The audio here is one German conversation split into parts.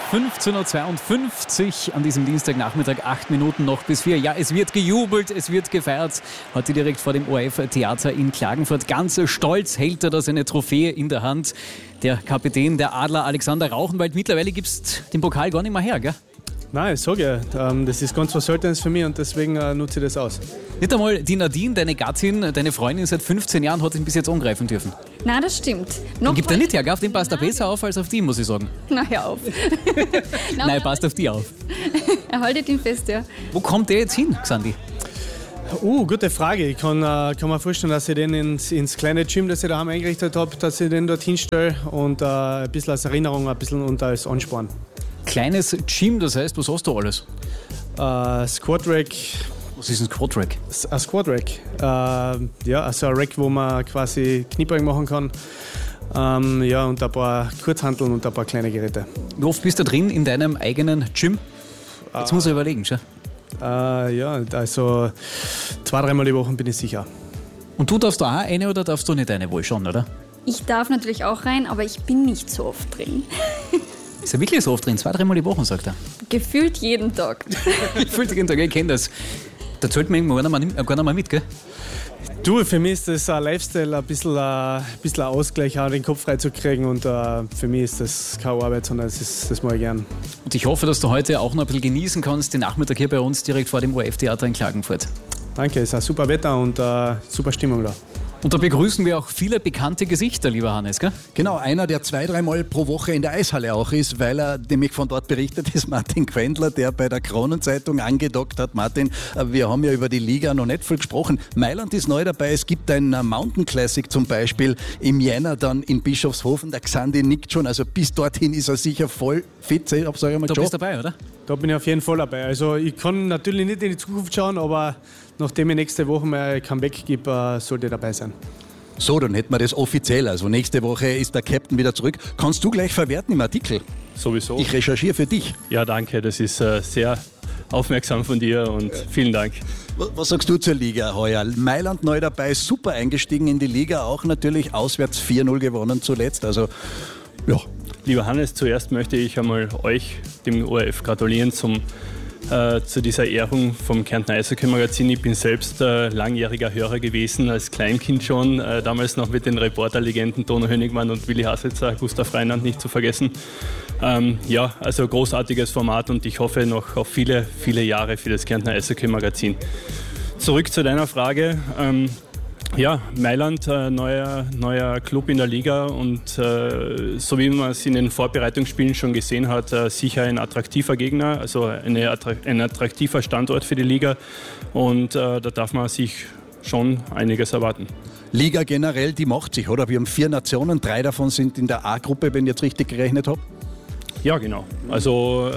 15.52 Uhr an diesem Dienstagnachmittag, 8 Minuten noch bis 4. Ja, es wird gejubelt, es wird gefeiert. Heute direkt vor dem ORF-Theater in Klagenfurt. Ganz stolz hält er da seine Trophäe in der Hand. Der Kapitän der Adler, Alexander Rauchenwald. Mittlerweile gibt es den Pokal gar nicht mehr her, gell? Nein, ich sage ja, das ist ganz was Seltenes für mich und deswegen nutze ich das aus. Nicht einmal die Nadine, deine Gattin, deine Freundin seit 15 Jahren hat ihn bis jetzt angreifen dürfen. Nein, das stimmt. Den gibt er nicht her, gell? Auf den passt er besser auf als auf die, muss ich sagen. Na, hör auf. Nein, er passt auf die auf. Er haltet ihn fest, ja. Wo kommt der jetzt hin, Xandi? Gute Frage. Ich kann mir vorstellen, dass ich den ins kleine Gym, das ich daheim eingerichtet habe, dass ich den dorthin stelle und ein bisschen als Erinnerung und als Ansporn. Kleines Gym, das heißt, was hast du alles? Squat Rack. Was ist ein Squat Rack? Ein Squat Rack. Also ein Rack, wo man quasi Kniebeugen machen kann. Und ein paar Kurzhanteln und ein paar kleine Geräte. Wie oft bist du drin in deinem eigenen Gym? Jetzt muss ich überlegen, schau. Also 2-3 Mal die Woche bin ich sicher. Und du darfst da auch eine oder darfst du nicht eine? Wohl schon, oder? Ich darf natürlich auch rein, aber ich bin nicht so oft drin. Ist er wirklich so oft drin? 2-3 Mal die Woche, sagt er. Gefühlt jeden Tag. Gefühlt jeden Tag, ich kenne das. Da zählt man gar nicht mal mit, gell? Du, für mich ist das ein Lifestyle, ein bisschen ein Ausgleich, auch den Kopf frei zu kriegen und für mich ist das keine Arbeit, sondern das mache ich gern. Und ich hoffe, dass du heute auch noch ein bisschen genießen kannst, den Nachmittag hier bei uns direkt vor dem ORF-Theater in Klagenfurt. Danke, es ist ein super Wetter und super Stimmung da. Und da begrüßen wir auch viele bekannte Gesichter, lieber Hannes, gell? Genau, einer, der 2-3 Mal pro Woche in der Eishalle auch ist, weil er nämlich von dort berichtet ist, Martin Quendler, der bei der Kronenzeitung angedockt hat. Martin, wir haben ja über die Liga noch nicht viel gesprochen. Mailand ist neu dabei, es gibt ein Mountain Classic zum Beispiel im Jänner dann in Bischofshofen. Der Xandi nickt schon, also bis dorthin ist er sicher voll fit. Sag ich mal, du bist dabei, oder? Da bin ich auf jeden Fall dabei. Also ich kann natürlich nicht in die Zukunft schauen, aber nachdem ich nächste Woche mein Comeback gebe, sollte ich dabei sein. So, dann hätten wir das offiziell. Also nächste Woche ist der Captain wieder zurück. Kannst du gleich verwerten im Artikel? Sowieso. Ich recherchiere für dich. Ja, danke. Das ist sehr aufmerksam von dir und vielen Dank. Was sagst du zur Liga heuer? Mailand neu dabei, super eingestiegen in die Liga, auch natürlich auswärts 4-0 gewonnen zuletzt. Also, ja. Lieber Hannes, zuerst möchte ich einmal euch, dem ORF, gratulieren zu dieser Ehrung vom Kärntner Eishockey-Magazin. Ich bin selbst langjähriger Hörer gewesen, als Kleinkind schon, damals noch mit den Reporterlegenden Tono Hönigmann und Willi Haselzer, Gustav Reinhardt nicht zu vergessen. Also großartiges Format und ich hoffe noch auf viele, viele Jahre für das Kärntner Eishockey-Magazin. Zurück zu deiner Frage. Mailand, neuer Club in der Liga und so wie man es in den Vorbereitungsspielen schon gesehen hat, sicher ein attraktiver Gegner, also ein attraktiver Standort für die Liga und da darf man sich schon einiges erwarten. Liga generell, die macht sich, oder? Wir haben 4 Nationen, 3 davon sind in der A-Gruppe, wenn ich jetzt richtig gerechnet habe. Ja, genau. Also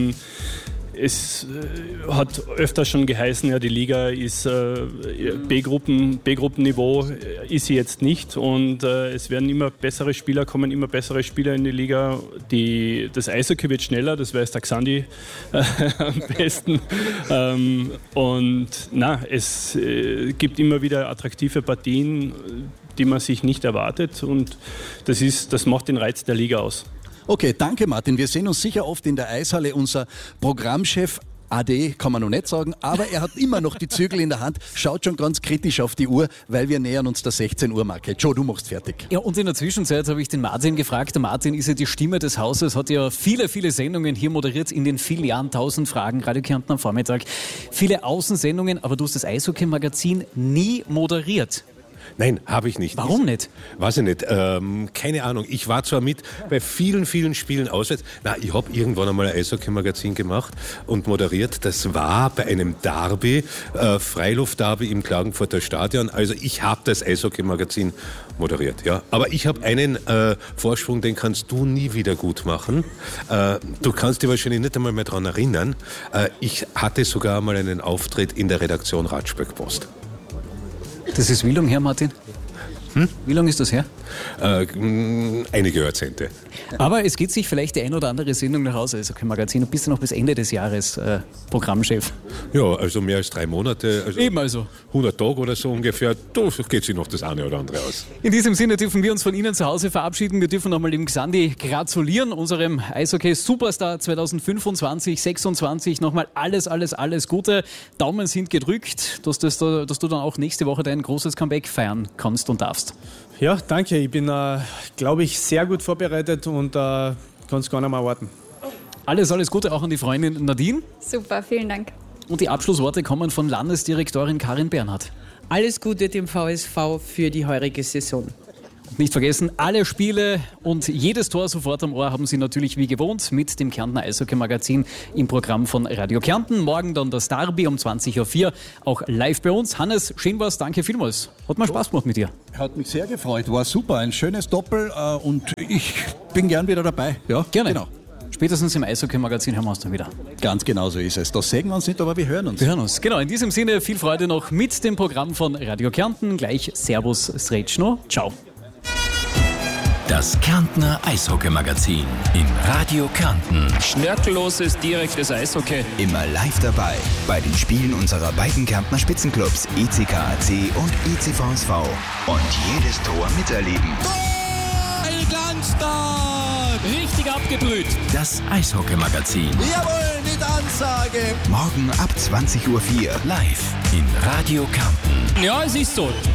es hat öfter schon geheißen, ja, die Liga ist B-Gruppenniveau, ist sie jetzt nicht und es werden immer bessere Spieler in die Liga. Das Eishockey wird schneller, das weiß der Xandi am besten. Es gibt immer wieder attraktive Partien, die man sich nicht erwartet und das macht den Reiz der Liga aus. Okay, danke Martin. Wir sehen uns sicher oft in der Eishalle. Unser Programmchef AD kann man noch nicht sagen, aber er hat immer noch die Zügel in der Hand, schaut schon ganz kritisch auf die Uhr, weil wir nähern uns der 16 Uhr Marke. Joe, du machst fertig. Ja, und in der Zwischenzeit habe ich den Martin gefragt. Der Martin ist ja die Stimme des Hauses, hat ja viele, viele Sendungen hier moderiert in den vielen Jahren, 1000 Fragen, Radio Kärnten am Vormittag. Viele Außensendungen, aber du hast das Eishockey-Magazin nie moderiert. Nein, habe ich nicht. Warum nicht? Weiß ich nicht. Keine Ahnung. Ich war zwar mit bei vielen, vielen Spielen auswärts. Ich habe irgendwann einmal ein Eishockey-Magazin gemacht und moderiert. Das war bei einem Derby, Freiluft-Derby im Klagenfurter Stadion. Also ich habe das Eishockey-Magazin moderiert. Ja. Aber ich habe einen Vorsprung, den kannst du nie wieder gut machen. Du kannst dich wahrscheinlich nicht einmal mehr daran erinnern. Ich hatte sogar mal einen Auftritt in der Redaktion Ratschböck Post. Das ist Bildung, Herr Martin? Wie lange ist das her? Einige Jahrzehnte. Aber es geht sich vielleicht die ein oder andere Sendung nach Hause. Eishockey-Magazin. Du bist ja noch bis Ende des Jahres Programmchef. Ja, also mehr als 3 Monate. Also Eben also. 100 Tage oder so ungefähr. Da geht sich noch das eine oder andere aus. In diesem Sinne dürfen wir uns von Ihnen zu Hause verabschieden. Wir dürfen nochmal dem Xandi gratulieren, unserem Eishockey-Superstar 2025, 26. Nochmal alles Gute. Daumen sind gedrückt, dass du dann auch nächste Woche dein großes Comeback feiern kannst und darfst. Ja, danke. Ich bin, glaube ich, sehr gut vorbereitet und kann es gar nicht mehr warten. Alles Gute auch an die Freundin Nadine. Super, vielen Dank. Und die Abschlussworte kommen von Landesdirektorin Karin Bernhardt. Alles Gute dem VSV für die heurige Saison. Nicht vergessen, alle Spiele und jedes Tor sofort am Ohr haben Sie natürlich wie gewohnt mit dem Kärntner Eishockey-Magazin im Programm von Radio Kärnten. Morgen dann das Derby um 20.04 Uhr, auch live bei uns. Hannes, schön war's, danke vielmals. Hat mir Spaß gemacht mit dir. Hat mich sehr gefreut, war super, ein schönes Doppel und ich bin gern wieder dabei. Ja, gerne. Genau. Spätestens im Eishockey-Magazin hören wir uns dann wieder. Ganz genau so ist es. Da sehen wir uns nicht, aber wir hören uns. Wir hören uns. Genau, in diesem Sinne viel Freude noch mit dem Programm von Radio Kärnten. Gleich Servus, Srećno. Ciao. Das Kärntner Eishockey-Magazin in Radio Kärnten. Schnörkelloses, direktes Eishockey. Immer live dabei bei den Spielen unserer beiden Kärntner Spitzenclubs ECKAC und ECVSV. Und jedes Tor miterleben. Ein Glanztag! Richtig abgebrüht. Das Eishockey-Magazin. Jawohl, mit Ansage. Morgen ab 20.04 Uhr live in Radio Kärnten. Ja, es ist so.